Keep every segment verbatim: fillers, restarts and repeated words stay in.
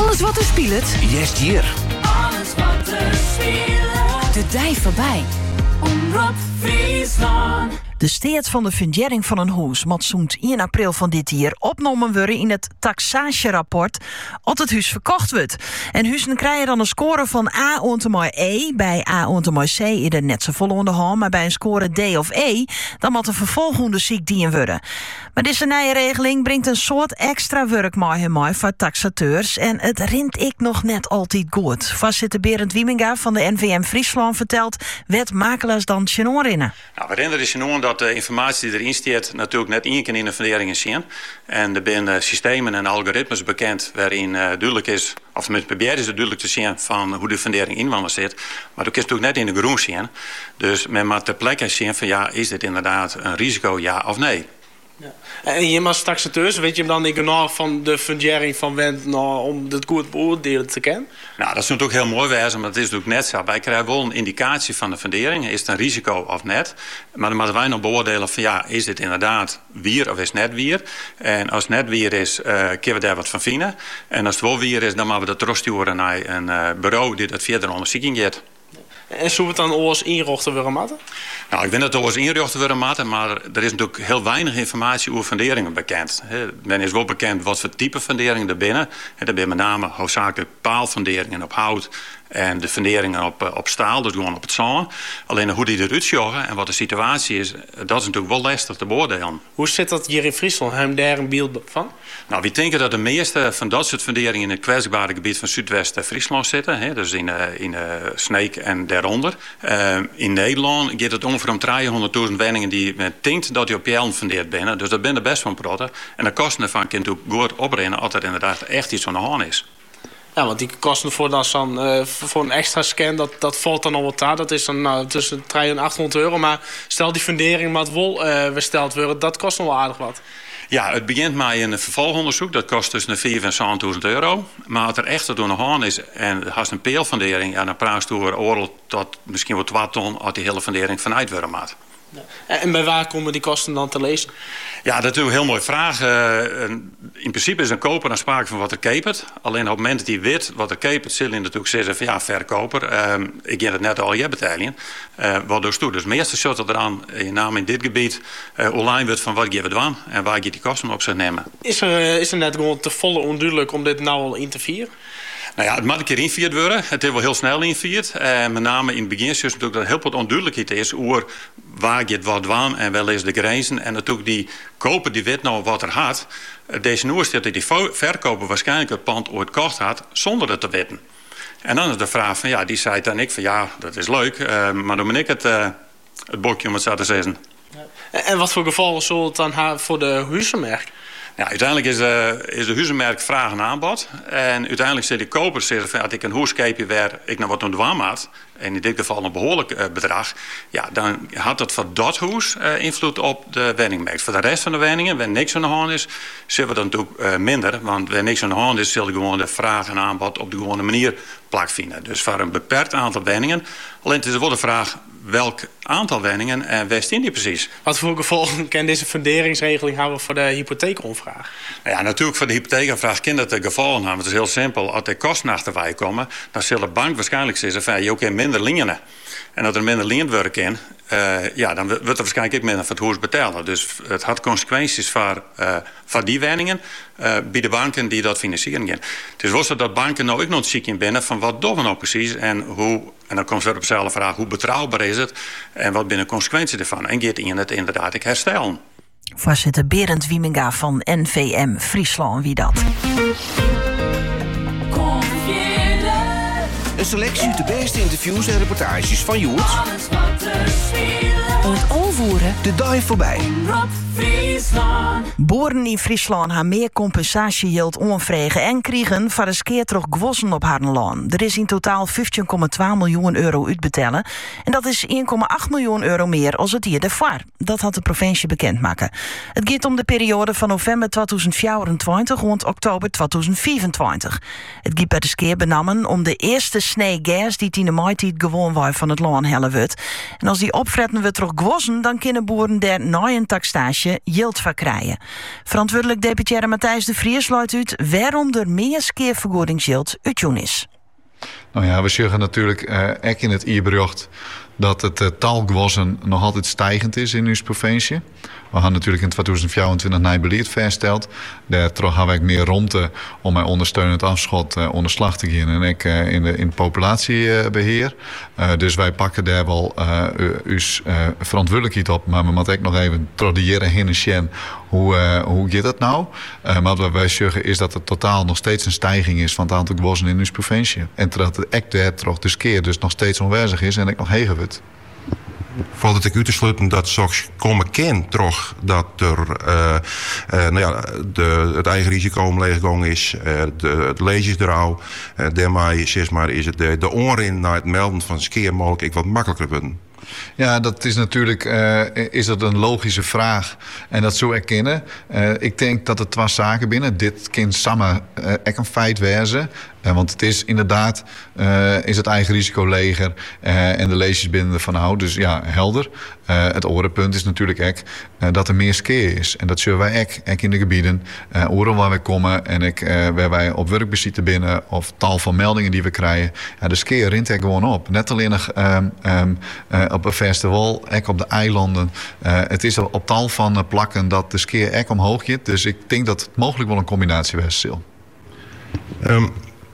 Alles wat er speelt. Jest hier. Alles wat er speelt. De dij voorbij. Omroep Friesland. De steert van de fundering van een huis moet zo'n één april van dit jaar opgenomen worden in het taxatierapport als het huis verkocht wordt. En huizen krijgen dan een score van A ontemooi E. Bij A ontemooi C is er net zo vol onder hand, maar bij een score D of E dan moet een vervolgonderzoek dienen worden. Maar deze nieuwe regeling brengt een soort extra werk mee voor taxateurs en het rint ik nog net altijd goed. Voorzitter Berend Wieminga van de N V M Friesland vertelt wat makelaars dan tjenoor innen. Nou, we herinneren tjenoor dat de informatie die erin staat natuurlijk net één keer in de funderingen zien. En er zijn systemen en algoritmes bekend waarin uh, duidelijk is, of tenminste probeert is het duidelijk te zien van hoe de fundering inwoners zit. Maar dat is natuurlijk net in de groen zien. Dus men moet ter plekke zien van ja, is dit inderdaad een risico, ja of nee? Ja. En je als taxateurs, weet je hem dan niet genoeg van de fundering van Wendt nou, om het goed beoordelen te kennen? Nou, dat is natuurlijk heel mooi wijze, maar het is natuurlijk net zo. Wij krijgen wel een indicatie van de fundering. Is het een risico of net? Maar dan moeten wij nog beoordelen van ja, is dit inderdaad wier of is het net wier? En als het net wier is, uh, kunnen we daar wat van vinden. En als het wel wier is, dan moeten we dat terugsturen naar een uh, bureau die dat verder onderzoeking geeft. En zou het dan oors inrichten worden matten? Nou, ik vind dat het oors inrichten worden matten, maar er is natuurlijk heel weinig informatie over funderingen bekend. Men is wel bekend wat voor type funderingen er binnen. Er zijn met name hoofdzakelijk paalfunderingen op hout en de funderingen op, op staal, dus gewoon op het zand. Alleen hoe die eruit zorgen en wat de situatie is, dat is natuurlijk wel lastig te beoordelen. Hoe zit dat hier in Friesland? Hebben we daar een beeld van? Nou, we denken dat de meeste van dat soort funderingen in het kwetsbare gebied van Zuidwest-Friesland zitten. Hè, dus in, uh, in uh, Sneek en daaronder. Uh, in Nederland gaat het ongeveer om driehonderdduizend woningen die men denkt dat die op jaren fundeerd binnen. Dus dat ben er best van protten. En de kosten ervan kunnen natuurlijk goed opbrengen als er inderdaad echt iets aan de hand is. Ja, want die kosten voor, dan, uh, voor een extra scan, dat, dat valt dan al wat aan. Dat is dan nou, tussen driehonderd en achthonderd euro. Maar stel die fundering moet wel uh, besteld worden, dat kost nog wel aardig wat. Ja, het begint met een vervolgonderzoek. Dat kost tussen de vijf en zevenduizend euro. Maar als er echt door de hand is en haast een peelfundering, ja, dan praat je over oorlog tot misschien wel twee ton als die hele fundering vanuit worden maakt. Ja. En bij waar komen die kosten dan te lezen? Ja, dat is natuurlijk een heel mooie vraag. Uh, in principe is een koper dan sprake van wat er kepert. Alleen op het moment dat hij weet wat er kepert, zul je natuurlijk zeggen van ja, verkoper. Uh, ik heb het net al je betalen. Uh, wat dus toe. Dus meestal zult er dan, in name in dit gebied, uh, online wordt van wat geven we aan en waar je die kosten op zich nemen. Is er, uh, is er net gewoon te volle onduidelijk om dit nou al in te vieren? Nou ja, het moet een keer invierd worden. Het is wel heel snel invierd. Uh, met name in het begin is natuurlijk dat heel wat onduidelijkheid is over waar je het wat aan en wel is de grenzen. En natuurlijk die koper die weet nou wat er had. Deze nieuwe stelt dat die verkoper waarschijnlijk het pand ooit kocht had zonder het te weten. En dan is de vraag van ja, die zei dan ik van ja, dat is leuk, uh, maar dan ben ik het, uh, het bokje om het zo te zeggen. Ja. En wat voor gevallen zal het dan hebben voor de huizenmerk? Ja, uiteindelijk is de, is de huizenmerk vraag en aanbod. En uiteindelijk zit de koper zeggen van als ik een huiskeepje waar ik nou wat aan de waan maak, en in dit geval een behoorlijk uh, bedrag, ja, dan had dat voor dat huis uh, invloed op de woningmarkt. Voor de rest van de woningen, waar niks aan de hand is, zullen we dat natuurlijk uh, minder. Want waar niks aan de hand is, zullen we gewoon de vraag en aanbod op de gewone manier plak vinden. Dus voor een beperkt aantal woningen. Alleen het is wel de vraag welk aantal woningen en waar staan die precies. Wat voor gevolgen kan deze funderingsregeling hebben voor de hypotheekonvraag? Nou ja, natuurlijk voor de hypotheekonvraag kan dat de gevolgen hebben. Het is heel simpel. Als er kosten achterbij komen, dan zal de bank waarschijnlijk zeggen van je ook in minder lenen. En dat er minder leenwerk in, uh, ja, dan wordt er waarschijnlijk ook minder voor het huis betalen. Dus het had consequenties voor, uh, voor die woningen uh, bij de banken die dat financieren gaan. Het is wel zo dat banken nou ook nog ziek in binnen van wat doen we nou precies en hoe, en dan komt weer op dezelfde vraag, hoe betrouwbaar is het en wat binnen consequenties ervan. En gaat in het inderdaad ik herstellen. Voorzitter Berend Wieminga van N V M Friesland, wie dat? Een selectie uit de beste interviews en reportages van Joert. Alles wat er speelt. Om het overvoeren. De dag voorbij. Omroep Friesland. Boeren in Friesland gaan meer compensatiehield onvregen en krijgen voor de skeer terug gewossen op haar land. Er is in totaal vijftien komma twee miljoen euro uitbetalen. En dat is één komma acht miljoen euro meer als het hier daarvoor. Dat had de provincie bekendmaken. Het gaat om de periode van november tweeduizend vierentwintig rond oktober tweeduizend vierentwintig. Het gaat bij de skeer benamen om de eerste snee gas die in de maaitijd gewoon waar van het land helle wordt. En als die opfretten we terug gewossen, dan kunnen boeren daar na een taxage heel geld van krijgen. Verantwoordelijk deputaire Matthijs de Vries luidt uit waarom er meer skeervergoedingsgeld uit is. Nou ja, we zeggen natuurlijk uh, ook in het i-bericht dat het uh, taalgewassen nog altijd stijgend is in onze provincie. We gaan natuurlijk in tweeduizend vierentwintig nieuw beleid vastgesteld. Daardoor hebben we meer ruimte om mijn ondersteunend afschot uh, onder slag te gaan. En ik uh, in, de, in het populatiebeheer. Uh, dus wij pakken daar wel uh, us uh, verantwoordelijkheid op. Maar we moeten ook nog even tradiëren heen en sjen. Hoe, uh, hoe gaat dat nou? Uh, maar wat wij zeggen is dat er totaal nog steeds een stijging is van het aantal gewassen in onze provincie. En dat het echt daar toch de keer dus nog steeds onwijzig is en ik nog hegen wordt. Valt het ik u te sluiten dat soms komen kan toch dat er uh, uh, nou ja, de, het eigen risico omleeggang is, uh, de, het leesjesdrouw. Uh, daarmee zeg maar, is het de, de onrin naar het melden van skeer mogelijk ik wat makkelijker worden. Ja, dat is natuurlijk uh, is dat een logische vraag. En dat zou ik kennen. Uh, ik denk dat er twee zaken binnen. Dit kan samen uh, ook een feit wezen. Uh, want het is inderdaad uh, is het eigen risico leger uh, en de leesjes binnen ervan houden. Dus ja, helder. Uh, het orenpunt is natuurlijk ook uh, dat er meer skeer is. En dat zullen wij ook, ook in de gebieden. Uh, oren waar wij komen en ik, uh, waar wij op werkbezitten binnen of tal van meldingen die we krijgen. Ja, de skeer rint er gewoon op. Net alleen nog um, um, uh, op een festival, ook op de eilanden. Uh, het is op tal van uh, plakken dat de skeer ook omhoog gaat. Dus ik denk dat het mogelijk wel een combinatie is. Um.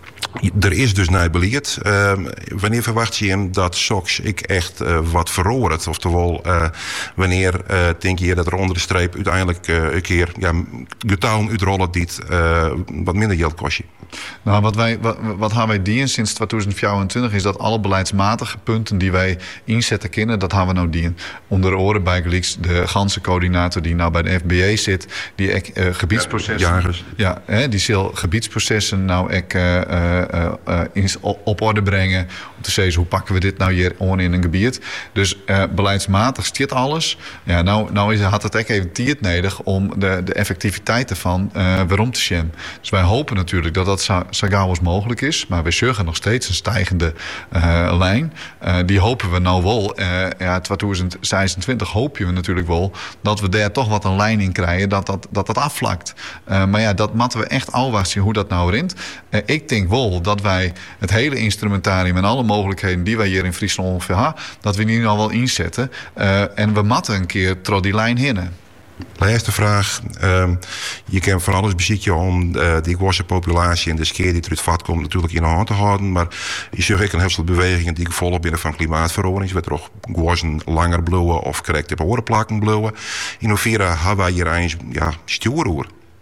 Er is dus naar beleid. Uh, wanneer verwacht je hem dat soks ik echt uh, wat verroert? Oftewel, uh, wanneer uh, denk je dat er onder de streep uiteindelijk uh, een keer ja, getouwen uitrollen die het uh, wat minder geld kost je? Nou, wat, wij, wat, wat gaan wij dienen sinds tweeduizend vierentwintig is dat alle beleidsmatige punten die wij inzetten kennen, dat gaan we nou dienen. Onder oren bij Gelieks, de ganse coördinator die nou bij de F B A zit, die ek, uh, gebiedsprocessen. Ja, ja, hè, die zal gebiedsprocessen nou ek, uh, uh, uh, in, op orde brengen. Om te zeggen, hoe pakken we dit nou hier on in een gebied. Dus uh, beleidsmatig stiert alles. Ja, nou, nou is, had het ook even tijd nodig om de, de effectiviteit ervan uh, waarom te zien. Dus wij hopen natuurlijk dat dat zo, zo gauw als mogelijk is. Maar we zorgen nog steeds een stijgende uh, lijn. Uh, die hopen we nou wel. Uh, ja, tweeduizend zesentwintig hoop je natuurlijk wel dat we daar toch wat een lijn in krijgen. Dat dat, dat, dat afvlakt. Uh, maar ja, dat moeten we echt afwachten zien hoe dat nou rint. Uh, ik denk wel dat wij het hele instrumentarium en alle mogelijkheden die wij hier in Friesland ongeveer hebben, dat we die nou wel inzetten. Uh, en we moeten een keer door die lijn heen. Laatste vraag. Uh, je kan van alles bezitten om uh, die gewassen populatie en de skeer die eruit vat komt natuurlijk in de hand te houden. Maar je ziet ook een heel veel bewegingen die gevolgen binnen van klimaatverandering. Je weet toch gewassen langer bloeien of correct op orenplakken bloeien. In hoeverre hebben wij hier eens ja, stuurroer?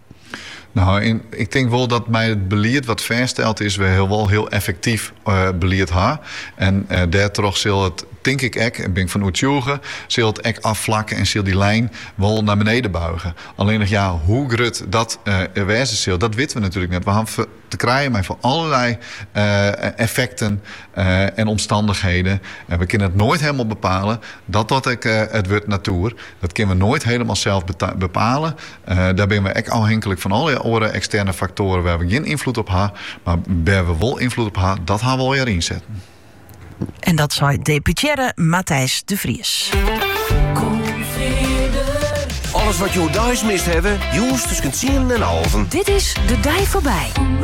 Nou, in, ik denk wel dat mij het beleid wat vaststelt is, we heel wel heel effectief uh, beleid hebben. En uh, daardoor zal het, denk ik ek, en ben ik van overtuigd, zal het ek afvlakken en zal die lijn wel naar beneden buigen. Alleen nog ja, hoe groot dat uh, wezen zal, dat weten we natuurlijk net. We hebben te krijgen met van allerlei uh, effecten uh, en omstandigheden. En we kunnen het nooit helemaal bepalen. Dat dat ik, uh, het wordt natuur. Dat kunnen we nooit helemaal zelf bepalen. Uh, daar ben we echt afhankelijk van alle andere externe factoren waar we geen invloed op hebben. Maar waar we wel invloed op hebben, dat gaan we al erin zetten. En dat zei deputaire Matthijs de Vries. Alles wat je thuis mist hebben, Joes tussen tien en halven. Dit is De Dij Voorbij.